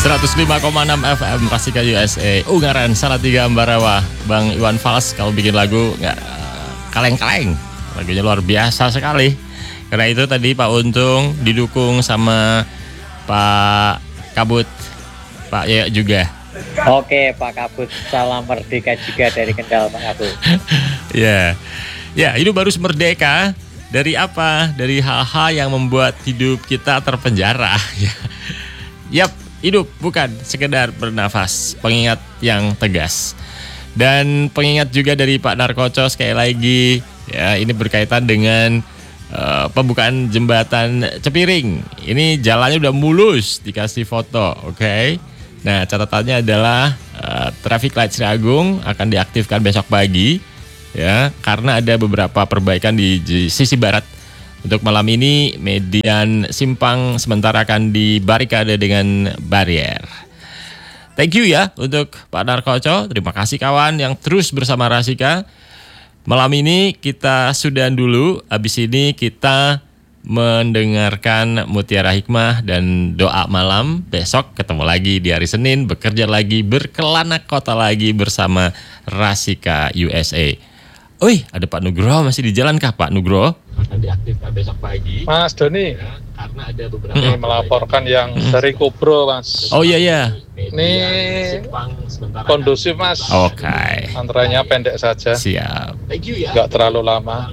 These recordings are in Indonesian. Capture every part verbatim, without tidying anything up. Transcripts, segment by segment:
seratus lima koma enam F M Rasika U S A, Ungaran Salatiga Ambarawa. Bang Iwan Fals kalau bikin lagu nggak kaleng-kaleng, lagunya luar biasa sekali. Karena itu tadi Pak Untung didukung sama Pak Kabut, Pak Yaya juga. Oke Pak Kabut, salam merdeka juga dari Kendal Pak Kabut. Ya, ya hidup harus merdeka. Dari apa? Dari hal-hal yang membuat hidup kita terpenjara. Yap, hidup bukan sekedar bernafas. Pengingat yang tegas. Dan pengingat juga dari Pak Narkoco sekali lagi. Ya, ini berkaitan dengan uh, pembukaan jembatan Cepiring. Ini jalannya udah mulus, dikasih foto, oke? Okay? Nah, catatannya adalah uh, traffic light Sriagung akan diaktifkan besok pagi. Ya, karena ada beberapa perbaikan di, di sisi barat. Untuk malam ini median simpang sementara akan dibarikade dengan barier. Thank you ya untuk Pak Narkoco. Terima kasih kawan yang terus bersama Rasika. Malam ini kita sudahan dulu. Habis ini kita mendengarkan Mutiara Hikmah dan doa malam. Besok ketemu lagi di hari Senin, bekerja lagi, berkelana kota lagi bersama Rasika U S A. Oi, ada Pak Nugroho masih di jalan kah Pak Nugroho? Akan diaktifkan besok pagi. Mas Doni, ya, karena ada beberapa ini melaporkan yang dari Kubro Mas. Oh iya iya. Ini kondusif Mas. Oke. Okay. Antranya pendek saja. Siap. Gak terlalu lama.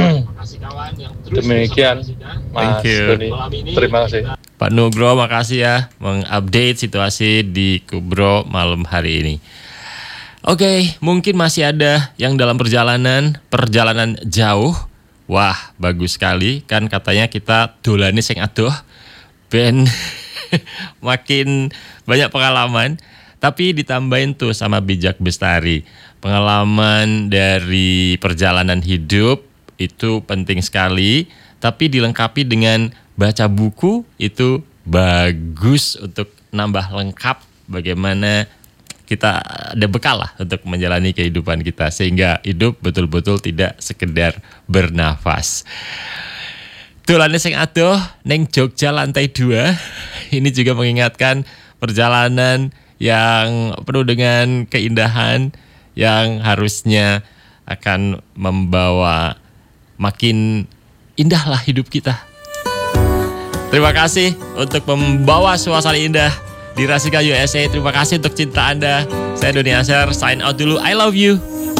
Demikian Mas Doni. Terima kasih. Pak Nugroho makasih ya mengupdate situasi di Kubro malam hari ini. Oke, okay, mungkin masih ada yang dalam perjalanan, perjalanan jauh. Wah, bagus sekali. Kan katanya kita dolane sing adoh. Ben makin banyak pengalaman. Tapi ditambahin tuh sama Bijak Bestari. Pengalaman dari perjalanan hidup itu penting sekali. Tapi dilengkapi dengan baca buku itu bagus untuk nambah lengkap bagaimana kita ada bekal lah untuk menjalani kehidupan kita sehingga hidup betul-betul tidak sekedar bernafas. Dolane sing adoh neng Jogja lantai dua. Ini juga mengingatkan perjalanan yang penuh dengan keindahan yang harusnya akan membawa makin indahlah hidup kita. Terima kasih untuk membawa suasana indah di Rasika U S A. Terima kasih untuk cinta Anda. Saya Doni Asher, sign out dulu. I love you.